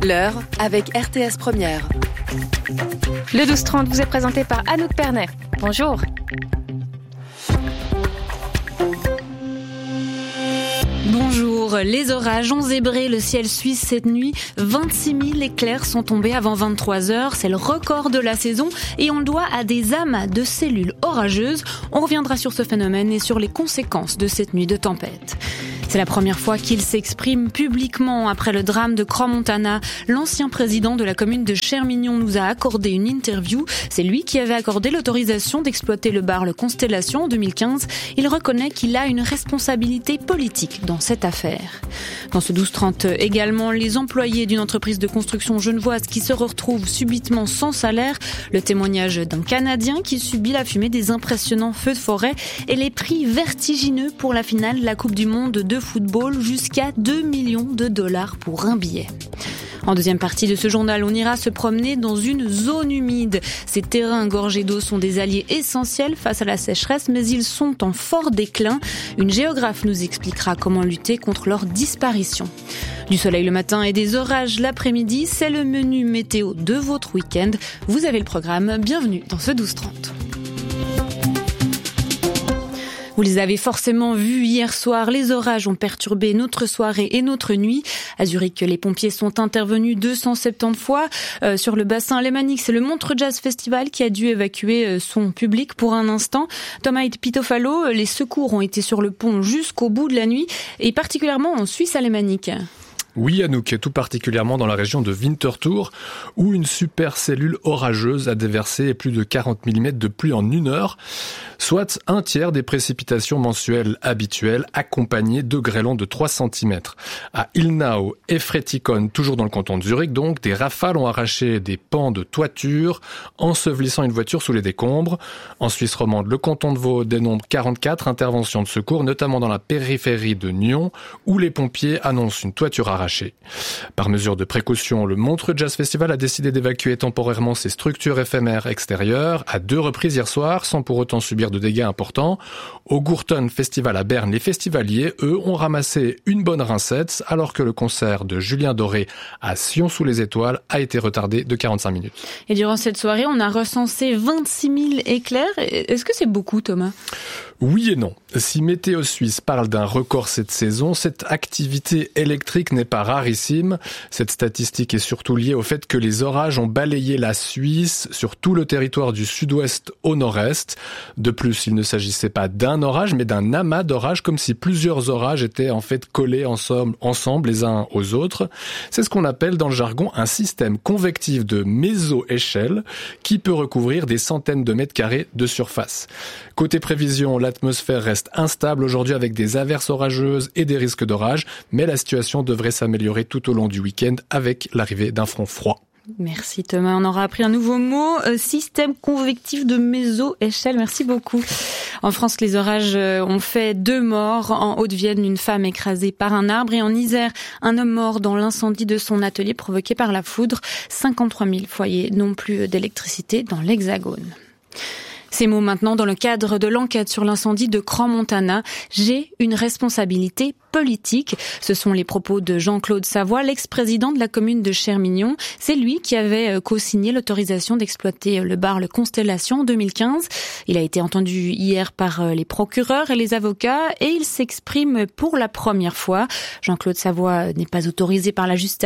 L'heure avec RTS Première. Le 12-30 vous est présenté par Anouk Pernet. Bonjour. Bonjour, les orages ont zébré le ciel suisse cette nuit. 26 000 éclairs sont tombés avant 23 heures. C'est le record de la saison et on le doit à des amas de cellules orageuses. On reviendra sur ce phénomène et sur les conséquences de cette nuit de tempête. C'est la première fois qu'il s'exprime publiquement après le drame de Crans-Montana. L'ancien président de la commune de Chermignon nous a accordé une interview. C'est lui qui avait accordé l'autorisation d'exploiter le bar Le Constellation en 2015. Il reconnaît qu'il a une responsabilité politique dans cette affaire. Dans ce 12-30 également, les employés d'une entreprise de construction genevoise qui se retrouvent subitement sans salaire, le témoignage d'un Canadien qui subit la fumée des impressionnants feux de forêt et les prix vertigineux pour la finale de la Coupe du Monde de football, jusqu'à 2 millions de dollars pour un billet. En deuxième partie de ce journal, on ira se promener dans une zone humide. Ces terrains gorgés d'eau sont des alliés essentiels face à la sécheresse, mais ils sont en fort déclin. Une géographe nous expliquera comment lutter contre leur disparition. Du soleil le matin et des orages l'après-midi, c'est le menu météo de votre week-end. Vous avez le programme, bienvenue dans ce 12-30. Vous les avez forcément vus hier soir, les orages ont perturbé notre soirée et notre nuit. À Zurich, les pompiers sont intervenus 270 fois. Sur le bassin alémanique, c'est le Montreux Jazz Festival qui a dû évacuer son public pour un instant. Thomas Pitofalo, les secours ont été sur le pont jusqu'au bout de la nuit, et particulièrement en Suisse alémanique. Oui, Anouk, tout particulièrement dans la région de Winterthur, où une supercellule orageuse a déversé plus de 40 mm de pluie en 1 heure, soit un tiers des précipitations mensuelles habituelles, accompagnées de grêlons de 3 cm. À Ilnau et Fretikon, toujours dans le canton de Zurich, donc, des rafales ont arraché des pans de toiture, ensevelissant une voiture sous les décombres. En Suisse romande, le canton de Vaud dénombre 44 interventions de secours, notamment dans la périphérie de Nyon, où les pompiers annoncent une toiture arrachée. Par mesure de précaution, le Montreux Jazz Festival a décidé d'évacuer temporairement ses structures éphémères extérieures à 2 reprises hier soir, sans pour autant subir de dégâts importants. Au Gurton Festival à Berne, les festivaliers, eux, ont ramassé une bonne rincette, alors que le concert de Julien Doré à Sion-sous-les-Étoiles a été retardé de 45 minutes. Et durant cette soirée, on a recensé 26 000 éclairs. Est-ce que c'est beaucoup, Thomas ? Oui et non. Si Météo Suisse parle d'un record cette saison, cette activité électrique n'est pas rarissime. Cette statistique est surtout liée au fait que les orages ont balayé la Suisse sur tout le territoire du sud-ouest au nord-est. De plus, il ne s'agissait pas d'un orage, mais d'un amas d'orages, comme si plusieurs orages étaient en fait collés ensemble les uns aux autres. C'est ce qu'on appelle dans le jargon un système convectif de méso-échelle qui peut recouvrir des centaines de mètres carrés de surface. Côté prévision, l'atmosphère reste instable aujourd'hui avec des averses orageuses et des risques d'orage, mais la situation devrait s'améliorer tout au long du week-end avec l'arrivée d'un front froid. Merci Thomas, on aura appris un nouveau mot, système convectif de méso-échelle, merci beaucoup. En France, les orages ont fait 2 morts. En Haute-Vienne, une femme écrasée par un arbre, et en Isère, un homme mort dans l'incendie de son atelier provoqué par la foudre. 53 000 foyers n'ont plus d'électricité dans l'Hexagone. Ces mots maintenant dans le cadre de l'enquête sur l'incendie de Crans-Montana. J'ai une responsabilité politique. Ce sont les propos de Jean-Claude Savoie, l'ex-président de la commune de Chermignon. C'est lui qui avait co-signé l'autorisation d'exploiter le bar Le Constellation en 2015. Il a été entendu hier par les procureurs et les avocats et il s'exprime pour la première fois. Jean-Claude Savoie n'est pas autorisé par la justice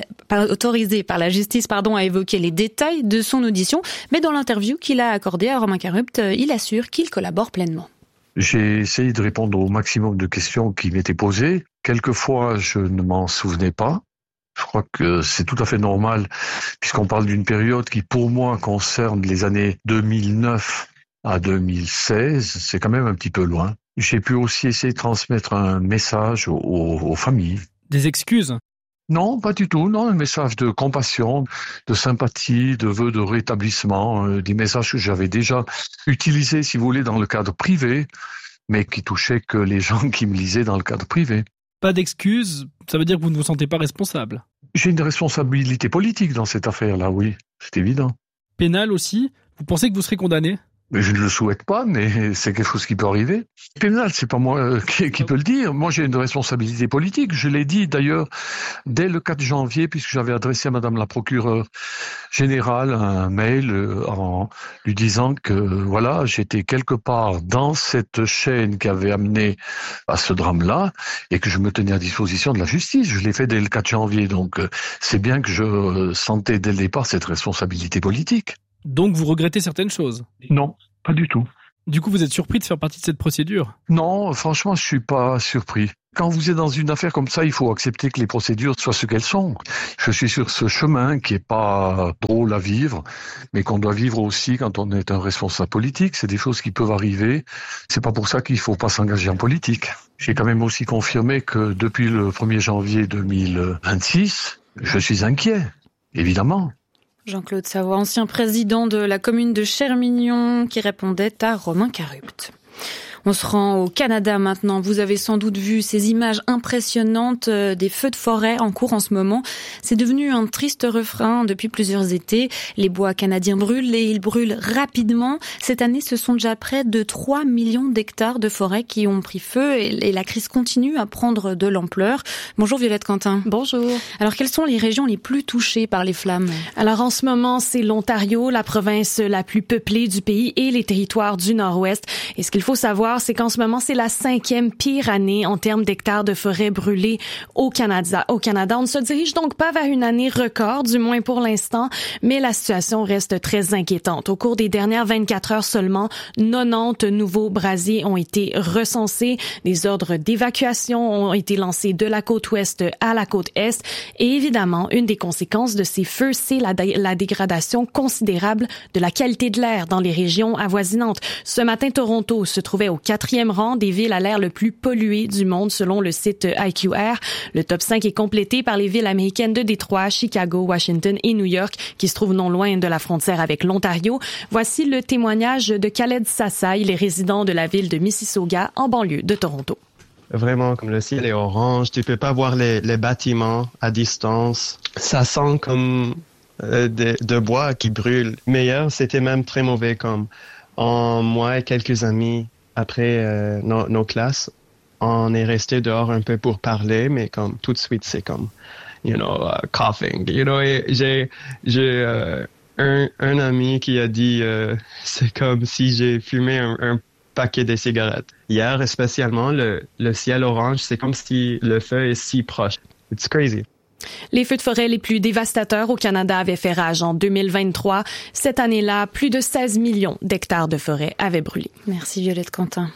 à évoquer les détails de son audition, mais dans l'interview qu'il a accordée à Romain Carupt, il assure qu'il collabore pleinement. J'ai essayé de répondre au maximum de questions qui m'étaient posées. Quelquefois, je ne m'en souvenais pas. Je crois que c'est tout à fait normal, puisqu'on parle d'une période qui, pour moi, concerne les années 2009 à 2016. C'est quand même un petit peu loin. J'ai pu aussi essayer de transmettre un message aux familles. Des excuses ? Non, pas du tout. Non, un message de compassion, de sympathie, de vœux de rétablissement, des messages que j'avais déjà utilisés, si vous voulez, dans le cadre privé, mais qui touchaient que les gens qui me lisaient dans le cadre privé. Pas d'excuses, ça veut dire que vous ne vous sentez pas responsable ? J'ai une responsabilité politique dans cette affaire-là, oui, c'est évident. Pénal aussi ? Vous pensez que vous serez condamné ? Mais je ne le souhaite pas, mais c'est quelque chose qui peut arriver. Pénal, c'est pas moi qui peut le dire. Moi, j'ai une responsabilité politique. Je l'ai dit d'ailleurs dès le 4 janvier, puisque j'avais adressé à Madame la procureure générale un mail en lui disant que voilà, j'étais quelque part dans cette chaîne qui avait amené à ce drame-là et que je me tenais à disposition de la justice. Je l'ai fait dès le 4 janvier, donc c'est bien que je sentais dès le départ cette responsabilité politique. Donc vous regrettez certaines choses? Non, pas du tout. Du coup, vous êtes surpris de faire partie de cette procédure? Non, franchement, je suis pas surpris. Quand vous êtes dans une affaire comme ça, il faut accepter que les procédures soient ce qu'elles sont. Je suis sur ce chemin qui est pas drôle à vivre, mais qu'on doit vivre aussi quand on est un responsable politique. C'est des choses qui peuvent arriver. C'est pas pour ça qu'il faut pas s'engager en politique. J'ai quand même aussi confirmé que depuis le 1er janvier 2026, je suis inquiet, évidemment. Jean-Claude Savoie, ancien président de la commune de Chermignon, qui répondait à Romain Carupt. On se rend au Canada maintenant. Vous avez sans doute vu ces images impressionnantes des feux de forêt en cours en ce moment. C'est devenu un triste refrain depuis plusieurs étés. Les bois canadiens brûlent et ils brûlent rapidement. Cette année, ce sont déjà près de 3 millions d'hectares de forêt qui ont pris feu et la crise continue à prendre de l'ampleur. Bonjour Violette Quentin. Bonjour. Alors, quelles sont les régions les plus touchées par les flammes? Alors, en ce moment, c'est l'Ontario, la province la plus peuplée du pays et les territoires du Nord-Ouest. Et ce qu'il faut savoir, c'est qu'en ce moment, c'est la 5e pire année en termes d'hectares de forêt brûlés au Canada. On ne se dirige donc pas vers une année record, du moins pour l'instant, mais la situation reste très inquiétante. Au cours des dernières 24 heures seulement, 90 nouveaux brasiers ont été recensés. Des ordres d'évacuation ont été lancés de la côte ouest à la côte est. Et évidemment, une des conséquences de ces feux, c'est la dégradation considérable de la qualité de l'air dans les régions avoisinantes. Ce matin, Toronto se trouvait au 4e rang des villes à l'air le plus pollué du monde selon le site IQR. Le top 5 est complété par les villes américaines de Détroit, Chicago, Washington et New York qui se trouvent non loin de la frontière avec l'Ontario. Voici le témoignage de Khaled Sassa, il est résident de la ville de Mississauga en banlieue de Toronto. Vraiment, comme le ciel est orange, tu peux pas voir les bâtiments à distance. Ça sent comme de bois qui brûle. Mais hier, c'était même très mauvais comme moi et quelques amis. Après nos classes, on est resté dehors un peu pour parler, mais comme tout de suite, c'est comme, coughing. Et j'ai un ami qui a dit, c'est comme si j'ai fumé un paquet de cigarettes. Hier, spécialement, le ciel orange, c'est comme si le feu est si proche. It's crazy. Les feux de forêt les plus dévastateurs au Canada avaient fait rage en 2023. Cette année-là, plus de 16 millions d'hectares de forêt avaient brûlé. Merci Violette Quentin.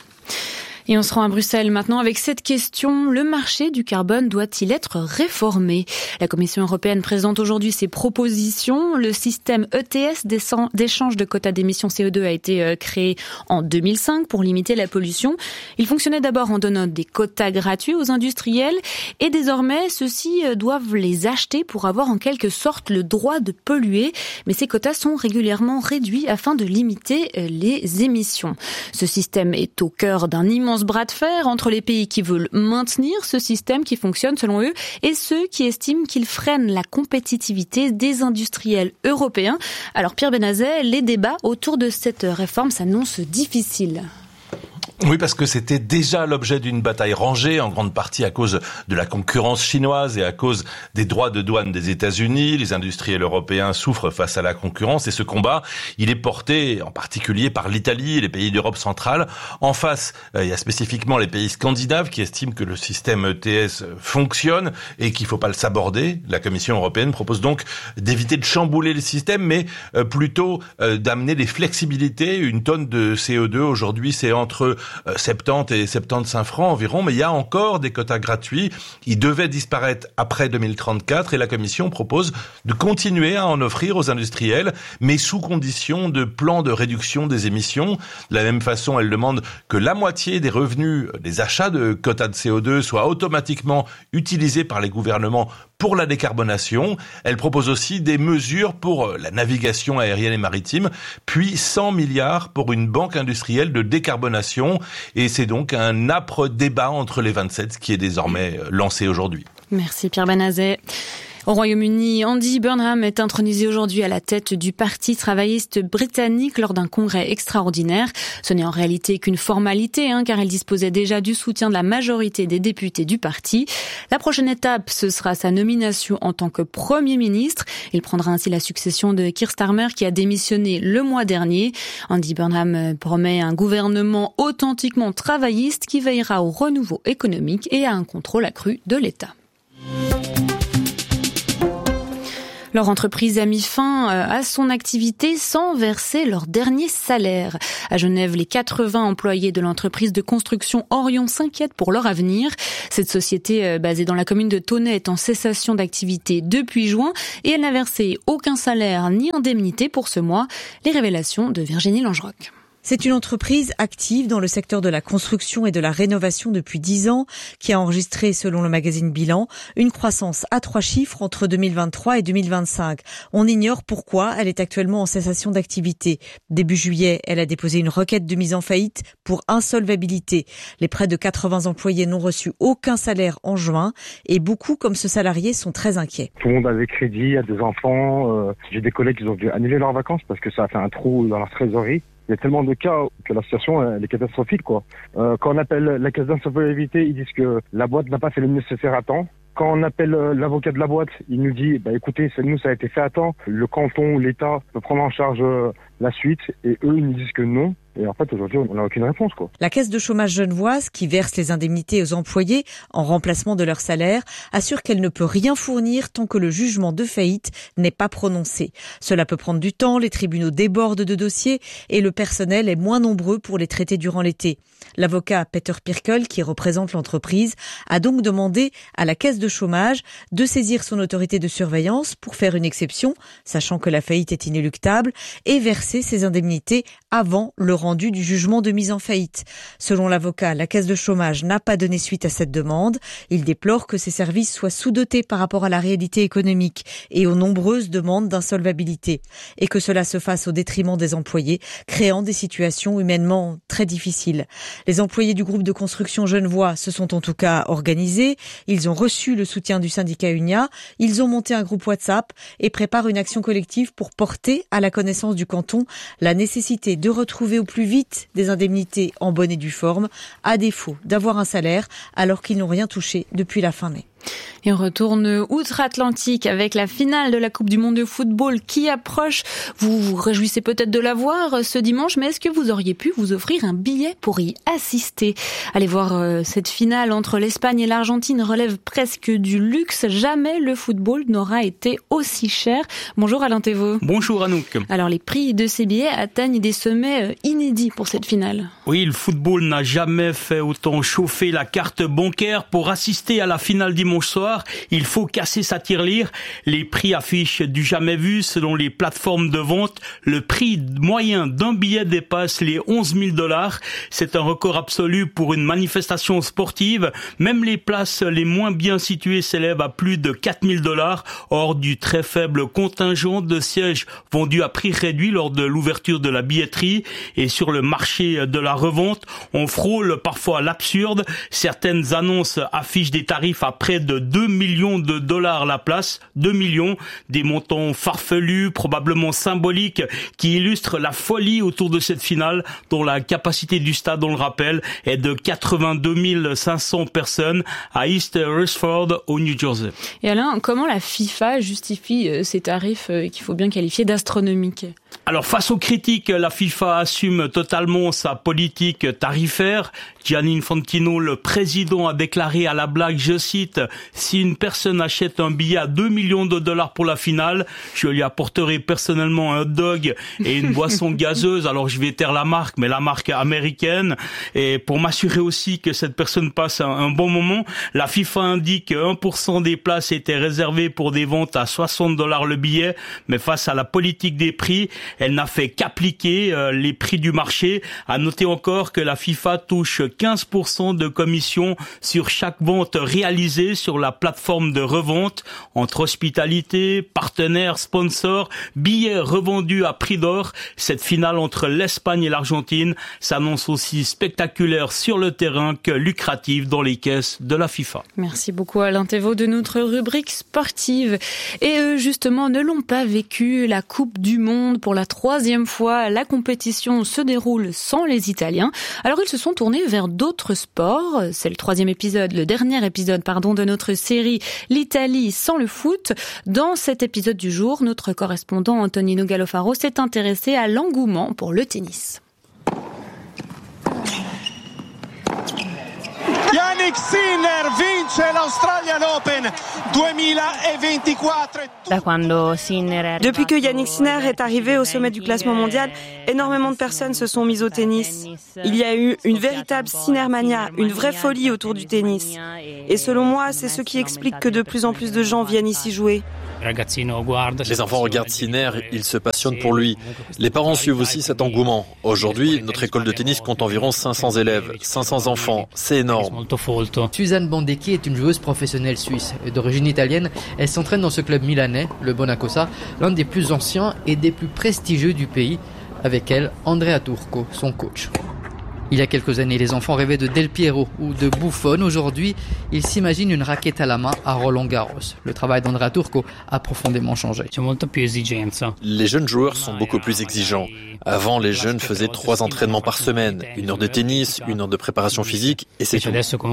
Et on se rend à Bruxelles maintenant avec cette question. Le marché du carbone doit-il être réformé? La Commission européenne présente aujourd'hui ses propositions. Le système ETS d'échange de quotas d'émissions CO2 a été créé en 2005 pour limiter la pollution. Il fonctionnait d'abord en donnant des quotas gratuits aux industriels et désormais ceux-ci doivent les acheter pour avoir en quelque sorte le droit de polluer. Mais ces quotas sont régulièrement réduits afin de limiter les émissions. Ce système est au cœur d'un immense bras de fer entre les pays qui veulent maintenir ce système qui fonctionne selon eux et ceux qui estiment qu'il freine la compétitivité des industriels européens. Alors Pierre Benazet, les débats autour de cette réforme s'annoncent difficiles. Oui, parce que c'était déjà l'objet d'une bataille rangée, en grande partie à cause de la concurrence chinoise et à cause des droits de douane des États-Unis. Les industriels européens souffrent face à la concurrence et ce combat, il est porté en particulier par l'Italie et les pays d'Europe centrale. En face, il y a spécifiquement les pays scandinaves qui estiment que le système ETS fonctionne et qu'il ne faut pas le saborder. La Commission européenne propose donc d'éviter de chambouler le système, mais plutôt d'amener des flexibilités. Une tonne de CO2 aujourd'hui, c'est entre 70 et 75 francs environ, mais il y a encore des quotas gratuits. Ils devaient disparaître après 2034 et la Commission propose de continuer à en offrir aux industriels, mais sous condition de plan de réduction des émissions. De la même façon, elle demande que la moitié des revenus des achats de quotas de CO2 soient automatiquement utilisés par les gouvernements pour la décarbonation. Elle propose aussi des mesures pour la navigation aérienne et maritime, puis 100 milliards pour une banque industrielle de décarbonation. Et c'est donc un âpre débat entre les 27 qui est désormais lancé aujourd'hui. Merci Pierre Benazet. Au Royaume-Uni, Andy Burnham est intronisé aujourd'hui à la tête du Parti travailliste britannique lors d'un congrès extraordinaire. Ce n'est en réalité qu'une formalité, car elle disposait déjà du soutien de la majorité des députés du parti. La prochaine étape, ce sera sa nomination en tant que Premier ministre. Il prendra ainsi la succession de Keir Starmer qui a démissionné le mois dernier. Andy Burnham promet un gouvernement authentiquement travailliste qui veillera au renouveau économique et à un contrôle accru de l'État. Leur entreprise a mis fin à son activité sans verser leur dernier salaire. À Genève, les 80 employés de l'entreprise de construction Orion s'inquiètent pour leur avenir. Cette société basée dans la commune de Tonnay est en cessation d'activité depuis juin et elle n'a versé aucun salaire ni indemnité pour ce mois. Les révélations de Virginie Langeroc. C'est une entreprise active dans le secteur de la construction et de la rénovation depuis 10 ans, qui a enregistré, selon le magazine Bilan, une croissance à 3 chiffres entre 2023 et 2025. On ignore pourquoi elle est actuellement en cessation d'activité. Début juillet, elle a déposé une requête de mise en faillite pour insolvabilité. Les près de 80 employés n'ont reçu aucun salaire en juin et beaucoup, comme ce salarié, sont très inquiets. Tout le monde a des crédits, a des enfants. J'ai des collègues qui ont dû annuler leurs vacances parce que ça a fait un trou dans leur trésorerie. Il y a tellement de cas que la situation elle est catastrophique, quoi. Quand on appelle la caisse d'insolvabilité, ils disent que la boîte n'a pas fait le nécessaire à temps. Quand on appelle l'avocat de la boîte, il nous dit écoutez, nous ça a été fait à temps. Le canton, l'État peut prendre en charge la suite et eux ils nous disent que non. Et en fait, aujourd'hui, on n'a aucune réponse, quoi. La caisse de chômage genevoise, qui verse les indemnités aux employés en remplacement de leur salaire, assure qu'elle ne peut rien fournir tant que le jugement de faillite n'est pas prononcé. Cela peut prendre du temps, les tribunaux débordent de dossiers et le personnel est moins nombreux pour les traiter durant l'été. L'avocat Peter Pirkel, qui représente l'entreprise, a donc demandé à la caisse de chômage de saisir son autorité de surveillance pour faire une exception, sachant que la faillite est inéluctable, et verser ses indemnités avant le rendu du jugement de mise en faillite. Selon l'avocat, la caisse de chômage n'a pas donné suite à cette demande. Il déplore que ces services soient sous-dotés par rapport à la réalité économique et aux nombreuses demandes d'insolvabilité, et que cela se fasse au détriment des employés, créant des situations humainement très difficiles. Les employés du groupe de construction genevois se sont en tout cas organisés. Ils ont reçu le soutien du syndicat UNIA. Ils ont monté un groupe WhatsApp et préparent une action collective pour porter à la connaissance du canton la nécessité de retrouver au plus vite des indemnités en bonne et due forme, à défaut d'avoir un salaire alors qu'ils n'ont rien touché depuis la fin mai. Et on retourne outre-Atlantique avec la finale de la Coupe du Monde de football qui approche. Vous vous réjouissez peut-être de la voir ce dimanche, mais est-ce que vous auriez pu vous offrir un billet pour y assister? Allez voir cette finale entre l'Espagne et l'Argentine relève presque du luxe. Jamais le football n'aura été aussi cher. Bonjour Alain Thévaut. Bonjour Anouk. Alors les prix de ces billets atteignent des sommets inédits pour cette finale. Oui, le football n'a jamais fait autant chauffer la carte bancaire. Pour assister à la finale dimanche soir, il faut casser sa tirelire. Les prix affichent du jamais vu selon les plateformes de vente. Le prix moyen d'un billet dépasse les $11 000. C'est un record absolu pour une manifestation sportive. Même les places les moins bien situées s'élèvent à plus de $4 000, hors du très faible contingent de sièges vendus à prix réduit lors de l'ouverture de la billetterie. Et sur le marché de la revente, on frôle parfois l'absurde. Certaines annonces affichent des tarifs à près de $2 millions la place, 2 millions, des montants farfelus, probablement symboliques, qui illustrent la folie autour de cette finale, dont la capacité du stade, on le rappelle, est de 82 500 personnes à East Rutherford, au New Jersey. Et Alain, comment la FIFA justifie ces tarifs qu'il faut bien qualifier d'astronomiques ? Alors, face aux critiques, la FIFA assume totalement sa politique tarifaire. Gianni Infantino, le président, a déclaré à la blague, je cite, « Si une personne achète un billet à $2 millions pour la finale, je lui apporterai personnellement un hot dog et une boisson gazeuse. » Alors, je vais taire la marque, mais la marque américaine. Et pour m'assurer aussi que cette personne passe un bon moment, la FIFA indique que 1% des places étaient réservées pour des ventes à $60 le billet. Mais face à la politique des prix, elle n'a fait qu'appliquer les prix du marché. À noter encore que la FIFA touche 15% de commission sur chaque vente réalisée sur la plateforme de revente entre hospitalité, partenaires, sponsors, billets revendus à prix d'or. Cette finale entre l'Espagne et l'Argentine s'annonce aussi spectaculaire sur le terrain que lucrative dans les caisses de la FIFA. Merci beaucoup Alain Thévaud de notre rubrique sportive. Et eux, justement, ne l'ont pas vécu. La Coupe du Monde pour la 3e fois. La compétition se déroule sans les Italiens. Alors ils se sont tournés vers d'autres sports. C'est le dernier épisode de notre série L'Italie sans le foot. Dans cet épisode du jour, notre correspondant Antonino Gallofaro s'est intéressé à l'engouement pour le tennis. Jannik Sinner vince l'Australian Open 2024. Depuis que Jannik Sinner est arrivé au sommet du classement mondial, énormément de personnes se sont mises au tennis. Il y a eu une véritable Sinnermania, une vraie folie autour du tennis. Et selon moi, c'est ce qui explique que de plus en plus de gens viennent ici jouer. Les enfants regardent Sinner, ils se passionnent pour lui. Les parents suivent aussi cet engouement. Aujourd'hui, notre école de tennis compte environ 500 élèves, 500 enfants. C'est énorme. Suzanne Bandecchi est une joueuse professionnelle suisse. D'origine italienne, elle s'entraîne dans ce club milanais, le Bonacosa, l'un des plus anciens et des plus prestigieux du pays. Avec elle, Andrea Turco, son coach. Il y a quelques années, les enfants rêvaient de Del Piero ou de Buffon. Aujourd'hui, ils s'imaginent une raquette à la main à Roland-Garros. Le travail d'Andrea Turco a profondément changé. Les jeunes joueurs sont beaucoup plus exigeants. Avant, les jeunes faisaient 3 entraînements par semaine, 1 heure de tennis, 1 heure de préparation physique, et c'est tout.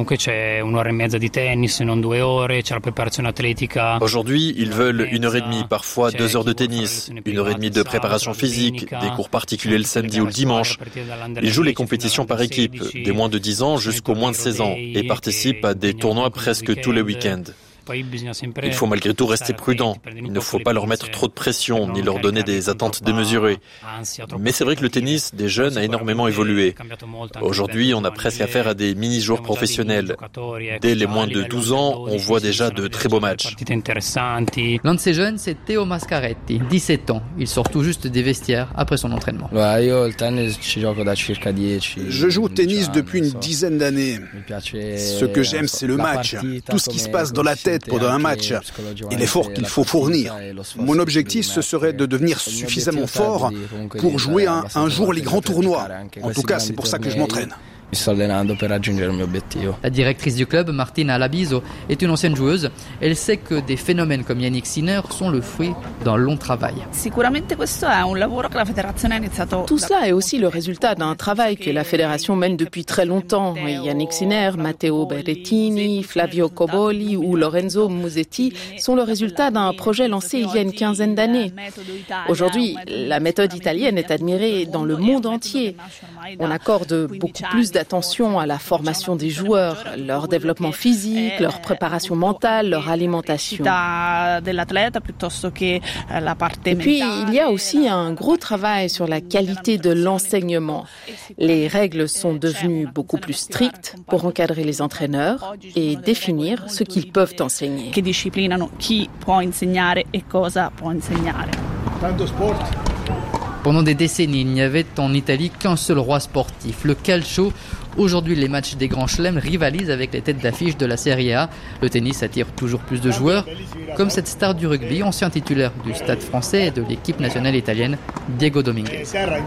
Aujourd'hui, ils veulent 1 heure et demie, parfois 2 heures de tennis, 1 heure et demie de préparation physique, des cours particuliers le samedi ou le dimanche. Ils jouent les compétitions par équipe, des moins de 10 ans jusqu'aux moins de 16 ans, et participent à des tournois presque tous les week-ends. Il faut malgré tout rester prudent. Il ne faut pas leur mettre trop de pression, ni leur donner des attentes démesurées. Mais c'est vrai que le tennis des jeunes a énormément évolué. Aujourd'hui, on a presque affaire à des mini-joueurs professionnels. Dès les moins de 12 ans, on voit déjà de très beaux matchs. L'un de ces jeunes, c'est Teo Mascaretti, 17 ans. Il sort tout juste des vestiaires après son entraînement. Je joue au tennis depuis une dizaine d'années. Ce que j'aime, c'est le match. Tout ce qui se passe dans la tête pendant un match et l'effort qu'il faut fournir. Mon objectif, ce serait de devenir suffisamment fort pour jouer un jour les grands tournois. En tout cas, c'est pour ça que je m'entraîne. La directrice du club, Martina Alabiso, est une ancienne joueuse. Elle sait que des phénomènes comme Jannik Sinner sont le fruit d'un long travail. Tout cela est aussi le résultat d'un travail que la fédération mène depuis très longtemps. Jannik Sinner, Matteo Berrettini, Flavio Cobolli ou Lorenzo Musetti sont le résultat d'un projet lancé il y a une quinzaine d'années. Aujourd'hui, la méthode italienne est admirée dans le monde entier. On accorde beaucoup plus d'attention à la formation des joueurs, leur développement physique, leur préparation mentale, leur alimentation. Et puis, il y a aussi un gros travail sur la qualité de l'enseignement. Les règles sont devenues beaucoup plus strictes pour encadrer les entraîneurs et définir ce qu'ils peuvent enseigner. Pendant des décennies, il n'y avait en Italie qu'un seul roi sportif, le calcio. Aujourd'hui, les matchs des grands chelems rivalisent avec les têtes d'affiche de la Serie A. Le tennis attire toujours plus de joueurs, comme cette star du rugby, ancien titulaire du Stade français et de l'équipe nationale italienne, Diego Dominguez.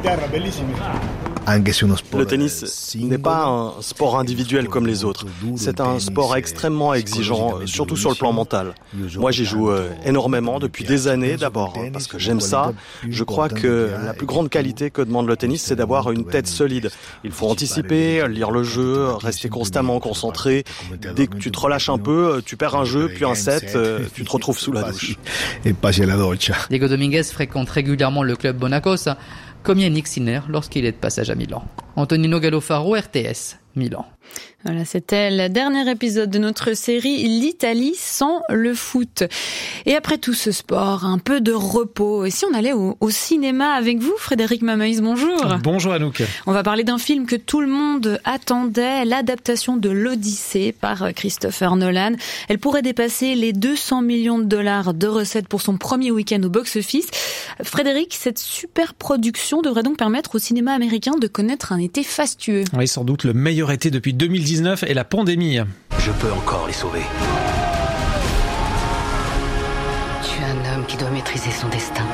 Le tennis n'est pas un sport individuel comme les autres. C'est un sport extrêmement exigeant, surtout sur le plan mental. Moi, j'y joue énormément depuis des années, d'abord parce que j'aime ça. Je crois que la plus grande qualité que demande le tennis, c'est d'avoir une tête solide. Il faut anticiper, lire le jeu, rester constamment concentré. Dès que tu te relâches un peu, tu perds un jeu, puis un set, tu te retrouves sous la douche. Diego Dominguez fréquente régulièrement le club Bonacosa, comme Jannik Sinner lorsqu'il est de passage à Milan. Antonino Gallofaro, RTS, Milan. Voilà, c'était le dernier épisode de notre série L'Italie sans le foot. Et après tout ce sport, un peu de repos. Et si on allait au cinéma avec vous, Frédéric Mameis, bonjour. Bonjour Anouk. On va parler d'un film que tout le monde attendait, l'adaptation de l'Odyssée par Christopher Nolan. Elle pourrait dépasser les 200 millions de dollars de recettes pour son premier week-end au box-office. Frédéric, cette super production devrait donc permettre au cinéma américain de connaître un été fastueux. Oui, sans doute le meilleur été depuis 2019 et la pandémie. Je peux encore les sauver. suis un homme qui doit maîtriser son destin.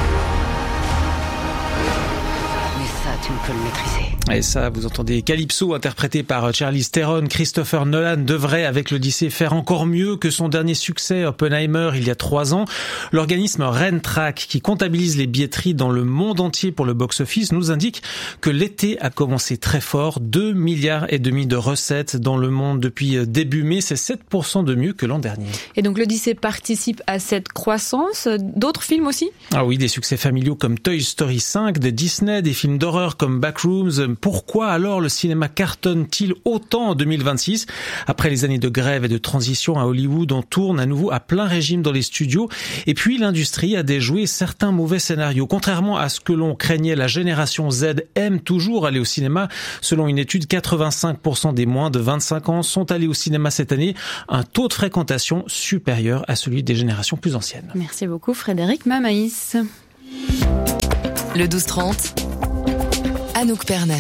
Mais ça, tu ne peux le maîtriser. Et ça, vous entendez Calypso, interprété par Charlize Theron. Christopher Nolan devrait, avec l'Odyssée, faire encore mieux que son dernier succès, Oppenheimer, il y a 3 ans. L'organisme Rentrack, qui comptabilise les billetteries dans le monde entier pour le box-office, nous indique que l'été a commencé très fort. 2,5 milliards de recettes dans le monde depuis début mai. C'est 7% de mieux que l'an dernier. Et donc l'Odyssée participe à cette croissance. D'autres films aussi ? Ah oui, des succès familiaux comme Toy Story 5 de Disney, des films d'horreur comme Backrooms. Pourquoi alors le cinéma cartonne-t-il autant en 2026 ? Après les années de grève et de transition à Hollywood, on tourne à nouveau à plein régime dans les studios. Et puis l'industrie a déjoué certains mauvais scénarios. Contrairement à ce que l'on craignait, la génération Z aime toujours aller au cinéma. Selon une étude, 85% des moins de 25 ans sont allés au cinéma cette année. Un taux de fréquentation supérieur à celui des générations plus anciennes. Merci beaucoup Frédéric Mamaïs. Le 12-30. Anouk Pernet.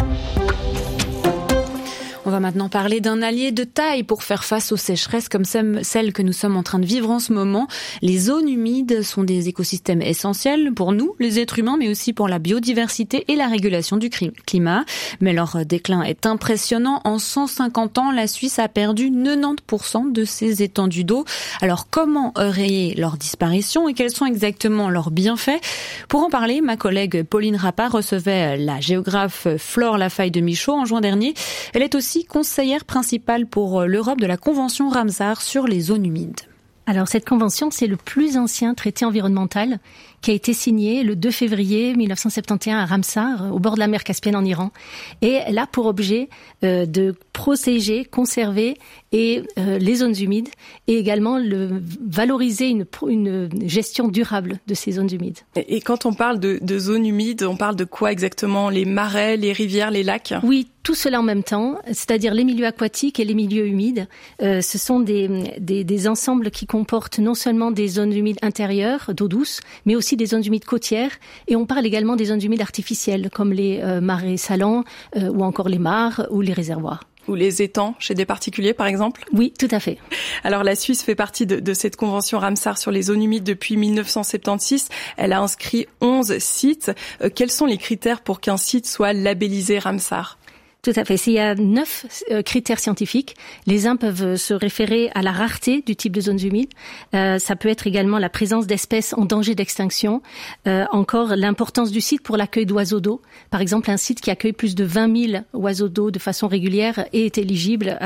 On va maintenant parler d'un allié de taille pour faire face aux sécheresses comme celles que nous sommes en train de vivre en ce moment. Les zones humides sont des écosystèmes essentiels pour nous, les êtres humains, mais aussi pour la biodiversité et la régulation du climat. Mais leur déclin est impressionnant. En 150 ans, la Suisse a perdu 90% de ses étendues d'eau. Alors comment rayer leur disparition et quels sont exactement leurs bienfaits ? Pour en parler, ma collègue Pauline Rappa recevait la géographe Flore Lafaille de Michaud en juin dernier. Elle est aussi conseillère principale pour l'Europe de la Convention Ramsar sur les zones humides. Alors cette convention, c'est le plus ancien traité environnemental qui a été signé le 2 février 1971 à Ramsar, au bord de la mer Caspienne en Iran. Et elle a pour objet de protéger, conserver les zones humides et également valoriser une gestion durable de ces zones humides. Et quand on parle de zones humides, on parle de quoi exactement ? Les marais, les rivières, les lacs ? Oui, tout cela en même temps, c'est-à-dire les milieux aquatiques et les milieux humides. Ce sont des ensembles qui comportent non seulement des zones humides intérieures d'eau douce, mais aussi des zones humides côtières. Et on parle également des zones humides artificielles, comme les marais salants ou encore les mares ou les réservoirs. Ou les étangs chez des particuliers, par exemple ? Oui, tout à fait. Alors, la Suisse fait partie de cette convention Ramsar sur les zones humides depuis 1976. Elle a inscrit 11 sites. Quels sont les critères pour qu'un site soit labellisé Ramsar ? Tout à fait. Il y a 9 critères scientifiques. Les uns peuvent se référer à la rareté du type de zones humides. Ça peut être également la présence d'espèces en danger d'extinction. Encore l'importance du site pour l'accueil d'oiseaux d'eau. Par exemple, un site qui accueille plus de 20 000 oiseaux d'eau de façon régulière est éligible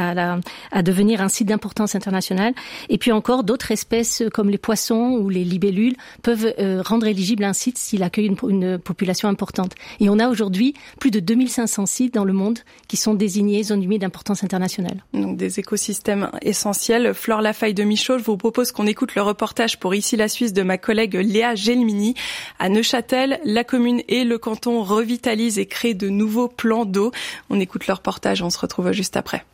à devenir un site d'importance internationale. Et puis encore d'autres espèces comme les poissons ou les libellules peuvent rendre éligible un site s'il accueille une population importante. Et on a aujourd'hui plus de 2500 sites dans le monde qui sont désignés zones humides d'importance internationale. Donc des écosystèmes essentiels. Flore Lafaille de Michaud, je vous propose qu'on écoute le reportage pour Ici la Suisse de ma collègue Léa Gelmini. À Neuchâtel, la commune et le canton revitalisent et créent de nouveaux plans d'eau. On écoute le reportage, on se retrouve juste après.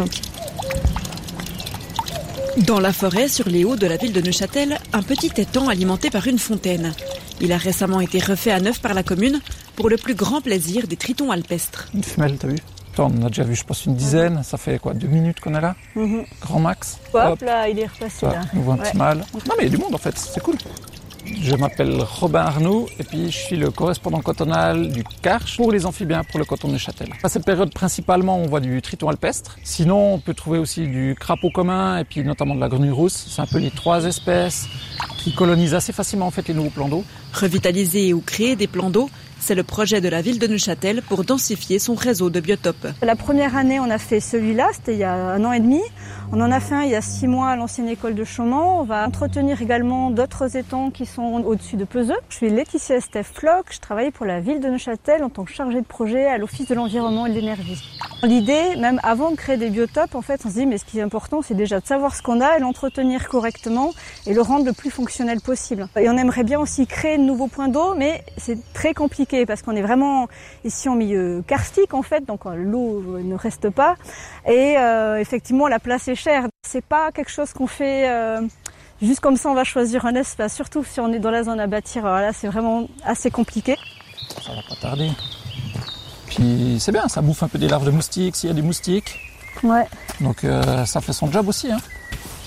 Dans la forêt, sur les hauts de la ville de Neuchâtel, un petit étang alimenté par une fontaine. Il a récemment été refait à neuf par la commune pour le plus grand plaisir des tritons alpestres. Une femelle, t'as vu ? On en a déjà vu, je pense, une dizaine. Ça fait quoi, 2 minutes qu'on est là ? Grand max. Hop, là, il est repassé là. On voit un petit mâle. Non mais il y a du monde en fait, c'est cool. Je m'appelle Robin Arnaud et puis je suis le correspondant cantonal du Karch pour les amphibiens pour le canton de Neuchâtel. À cette période, principalement, on voit du triton alpestre. Sinon, on peut trouver aussi du crapaud commun et puis notamment de la grenouille rousse. C'est un peu les 3 espèces qui colonisent assez facilement en fait les nouveaux plans d'eau. Revitaliser ou créer des plans d'eau, c'est le projet de la ville de Neuchâtel pour densifier son réseau de biotopes. La première année, on a fait celui-là, c'était il y a 1 an et demi. On en a fait un il y a 6 mois à l'ancienne école de Chaumont. On va entretenir également d'autres étangs qui sont au-dessus de Peseux. Je suis Laetitia Estève Floch, je travaille pour la ville de Neuchâtel en tant que chargée de projet à l'Office de l'environnement et de l'énergie. L'idée, même avant de créer des biotopes, en fait, on se dit mais ce qui est important, c'est déjà de savoir ce qu'on a et l'entretenir correctement et le rendre le plus fonctionnel possible. Et on aimerait bien aussi créer de nouveaux points d'eau, mais c'est très compliqué parce qu'on est vraiment ici en milieu karstique en fait, donc l'eau ne reste pas. Et effectivement, la place est chère. C'est pas quelque chose qu'on fait juste comme ça, on va choisir un espace, surtout si on est dans la zone à bâtir. Alors là, c'est vraiment assez compliqué. Ça va pas tarder. Puis c'est bien, ça bouffe un peu des larves de moustiques, s'il y a des moustiques. Ouais. Donc ça fait son job aussi. Hein.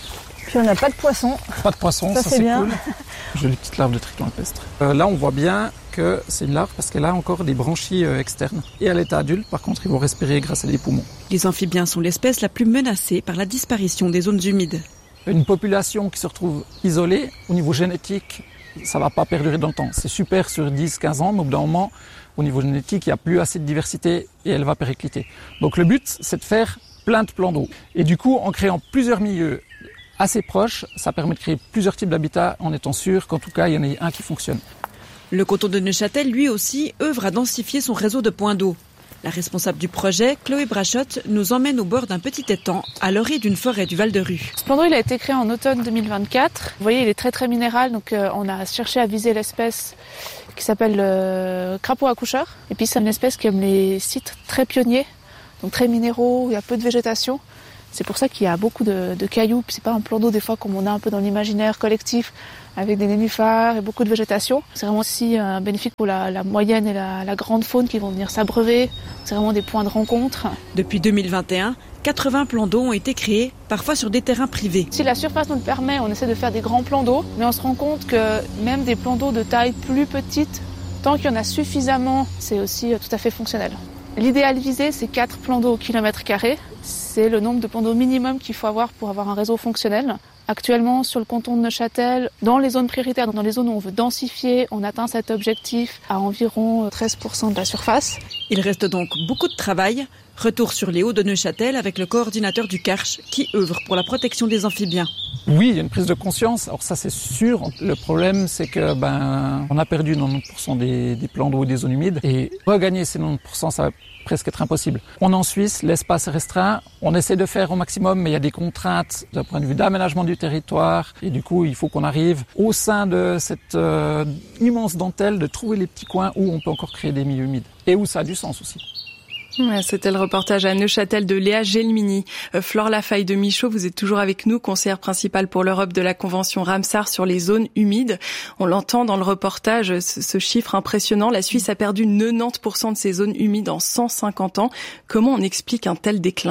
Puis on n'a pas de poisson. Pas de poisson, ça c'est bien. Cool. J'ai les petites larves de triton alpestre. Là, on voit bien que c'est une larve parce qu'elle a encore des branchies externes. Et à l'état adulte, par contre, ils vont respirer grâce à des poumons. Les amphibiens sont l'espèce la plus menacée par la disparition des zones humides. Une population qui se retrouve isolée, au niveau génétique, ça ne va pas perdurer dans le temps. C'est super sur 10-15 ans, mais au bout d'un moment, au niveau génétique, il n'y a plus assez de diversité et elle va péricliter. Donc le but, c'est de faire plein de plans d'eau. Et du coup, en créant plusieurs milieux assez proches, ça permet de créer plusieurs types d'habitats en étant sûr qu'en tout cas, il y en ait un qui fonctionne. Le canton de Neuchâtel, lui aussi, œuvre à densifier son réseau de points d'eau. La responsable du projet, Chloé Brachotte, nous emmène au bord d'un petit étang, à l'orée d'une forêt du Val-de-Rue. Ce plan d'eau, il a été créé en automne 2024. Vous voyez, il est très très minéral, donc on a cherché à viser l'espèce qui s'appelle crapaud accoucheur. Et puis c'est une espèce qui aime les sites très pionniers, donc très minéraux, où il y a peu de végétation. C'est pour ça qu'il y a beaucoup de cailloux. Puis c'est pas un plan d'eau des fois comme on a un peu dans l'imaginaire collectif, avec des nénuphars et beaucoup de végétation. C'est vraiment aussi bénéfique pour la moyenne et la grande faune qui vont venir s'abreuver. C'est vraiment des points de rencontre. Depuis 2021, 80 plans d'eau ont été créés, parfois sur des terrains privés. Si la surface nous le permet, on essaie de faire des grands plans d'eau, mais on se rend compte que même des plans d'eau de taille plus petite, tant qu'il y en a suffisamment, c'est aussi tout à fait fonctionnel. L'idéal visé, c'est 4 plans d'eau au kilomètre carré. C'est le nombre de plans d'eau minimum qu'il faut avoir pour avoir un réseau fonctionnel. Actuellement, sur le canton de Neuchâtel, dans les zones prioritaires, dans les zones où on veut densifier, on atteint cet objectif à environ 13% de la surface. Il reste donc beaucoup de travail. Retour sur les Hauts de Neuchâtel avec le coordinateur du Karch qui œuvre pour la protection des amphibiens. Oui, il y a une prise de conscience. Alors ça, c'est sûr. Le problème, c'est que on a perdu 90% des plans d'eau et des zones humides. Et regagner ces 90%, ça va presque être impossible. On est en Suisse, l'espace est restreint. On essaie de faire au maximum, mais il y a des contraintes d'un point de vue d'aménagement du territoire. Et du coup, il faut qu'on arrive au sein de cette immense dentelle de trouver les petits coins où on peut encore créer des milieux humides. Et où ça a du sens aussi. C'était le reportage à Neuchâtel de Léa Gelmini. Flore Lafaille de Michaud, vous êtes toujours avec nous, conseillère principale pour l'Europe de la Convention Ramsar sur les zones humides. On l'entend dans le reportage, ce chiffre impressionnant. La Suisse a perdu 90% de ses zones humides en 150 ans. Comment on explique un tel déclin ?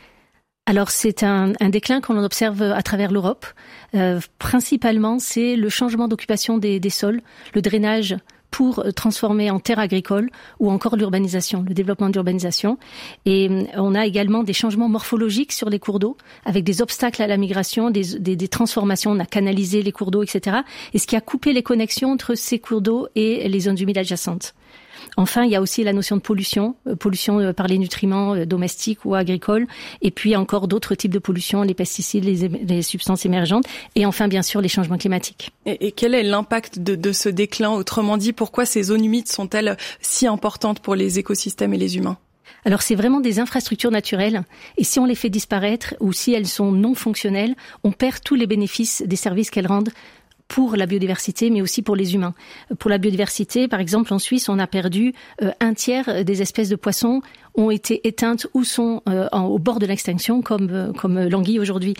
Alors c'est un déclin qu'on observe à travers l'Europe. Principalement, c'est le changement d'occupation des sols, le drainage pour transformer en terre agricole ou encore l'urbanisation, le développement de l'urbanisation. Et on a également des changements morphologiques sur les cours d'eau, avec des obstacles à la migration, des transformations. On a canalisé les cours d'eau, etc. Et ce qui a coupé les connexions entre ces cours d'eau et les zones humides adjacentes. Enfin, il y a aussi la notion de pollution par les nutriments domestiques ou agricoles, et puis encore d'autres types de pollution, les pesticides, les substances émergentes, et enfin, bien sûr, les changements climatiques. Et quel est l'impact de ce déclin ? Autrement dit, pourquoi ces zones humides sont-elles si importantes pour les écosystèmes et les humains ? Alors c'est vraiment des infrastructures naturelles, et si on les fait disparaître ou si elles sont non fonctionnelles, on perd tous les bénéfices des services qu'elles rendent pour la biodiversité, mais aussi pour les humains. Pour la biodiversité, par exemple, en Suisse, on a perdu un tiers des espèces de poissons ont été éteintes ou sont au bord de l'extinction, comme l'anguille aujourd'hui.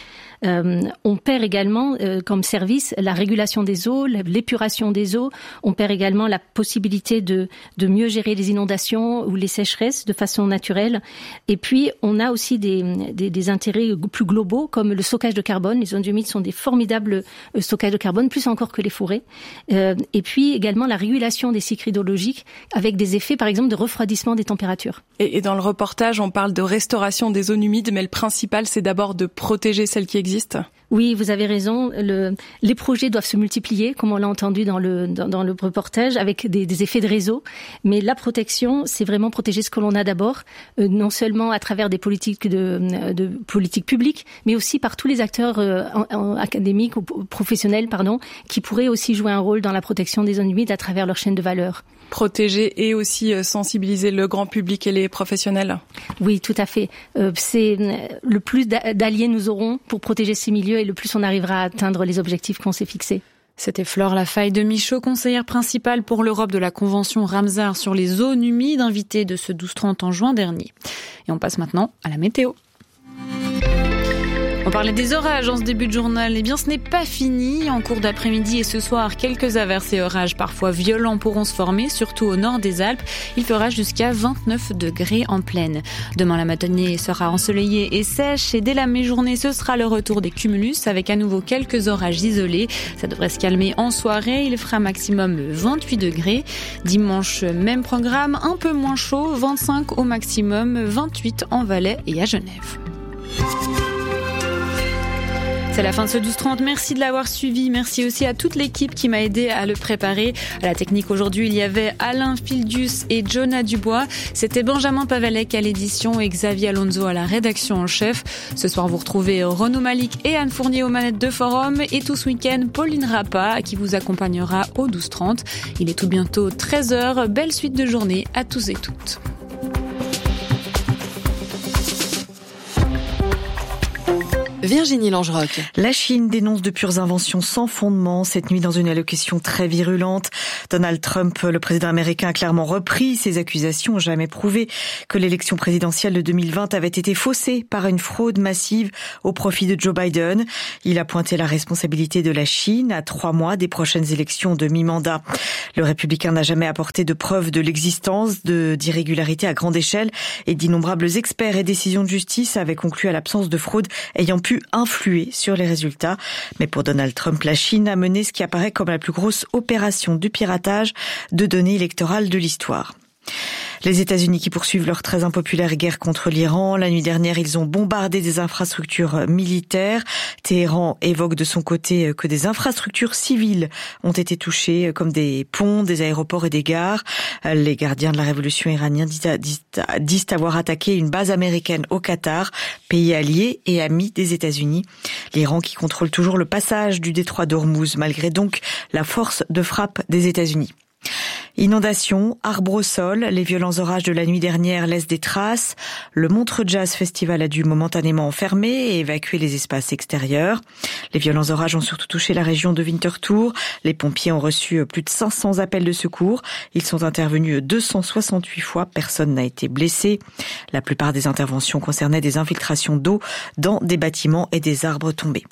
On perd également comme service la régulation des eaux, l'épuration des eaux. On perd également la possibilité de mieux gérer les inondations ou les sécheresses de façon naturelle. Et puis, on a aussi des intérêts plus globaux, comme le stockage de carbone. Les zones humides sont des formidables stockages de carbone, plus encore que les forêts. Et puis également la régulation des cycles hydrologiques, avec des effets, par exemple, de refroidissement des températures. Et dans le reportage, on parle de restauration des zones humides, mais le principal, c'est d'abord de protéger celles qui existent. Oui, vous avez raison. Les projets doivent se multiplier, comme on l'a entendu dans le reportage, avec des effets de réseau. Mais la protection, c'est vraiment protéger ce que l'on a d'abord, non seulement à travers des politiques de politiques publiques, mais aussi par tous les acteurs académiques ou professionnels, qui pourraient aussi jouer un rôle dans la protection des zones humides à travers leur chaîne de valeur. Protéger et aussi sensibiliser le grand public et les professionnels. Oui, tout à fait. C'est le plus d'alliés nous aurons pour protéger ces milieux et le plus on arrivera à atteindre les objectifs qu'on s'est fixés. C'était Flore Lafaille de Michaud, conseillère principale pour l'Europe de la Convention Ramsar sur les zones humides, invitée de ce 12-30 en juin dernier. Et on passe maintenant à la météo. On parlait des orages en ce début de journal. Eh bien, ce n'est pas fini. En cours d'après-midi et ce soir, quelques averses et orages parfois violents pourront se former, surtout au nord des Alpes. Il fera jusqu'à 29 degrés en plaine. Demain, la matinée sera ensoleillée et sèche. Et dès la mi-journée, ce sera le retour des cumulus avec à nouveau quelques orages isolés. Ça devrait se calmer en soirée. Il fera maximum 28 degrés. Dimanche, même programme, un peu moins chaud, 25 au maximum, 28 en Valais et à Genève. C'est la fin de ce 12-30. Merci de l'avoir suivi. Merci aussi à toute l'équipe qui m'a aidé à le préparer. À la technique aujourd'hui, il y avait Alain Fildius et Jonah Dubois. C'était Benjamin Pavalek à l'édition et Xavier Alonso à la rédaction en chef. Ce soir, vous retrouvez Renaud Malik et Anne Fournier aux manettes de Forum. Et tout ce week-end, Pauline Rappa qui vous accompagnera au 12-30. Il est tout bientôt 13h. Belle suite de journée à tous et toutes. Virginie Langeroc. La Chine dénonce de pures inventions sans fondement. Cette nuit, dans une allocution très virulente, Donald Trump, le président américain, a clairement repris ses accusations jamais prouvées que l'élection présidentielle de 2020 avait été faussée par une fraude massive au profit de Joe Biden. Il a pointé la responsabilité de la Chine à 3 mois des prochaines élections de mi-mandat. Le républicain n'a jamais apporté de preuve de l'existence d'irrégularités à grande échelle et d'innombrables experts et décisions de justice avaient conclu à l'absence de fraude ayant pu influer sur les résultats. Mais pour Donald Trump, la Chine a mené ce qui apparaît comme la plus grosse opération de piratage de données électorales de l'histoire. Les États-Unis qui poursuivent leur très impopulaire guerre contre l'Iran. La nuit dernière, ils ont bombardé des infrastructures militaires. Téhéran évoque de son côté que des infrastructures civiles ont été touchées, comme des ponts, des aéroports et des gares. Les gardiens de la révolution iranienne disent avoir attaqué une base américaine au Qatar, pays allié et ami des États-Unis. L'Iran qui contrôle toujours le passage du détroit d'Ormuz, malgré donc la force de frappe des États-Unis. Inondations, arbres au sol, les violents orages de la nuit dernière laissent des traces. Le Montreux Jazz Festival a dû momentanément fermer et évacuer les espaces extérieurs. Les violents orages ont surtout touché la région de Winterthur. Les pompiers ont reçu plus de 500 appels de secours. Ils sont intervenus 268 fois. Personne n'a été blessé. La plupart des interventions concernaient des infiltrations d'eau dans des bâtiments et des arbres tombés.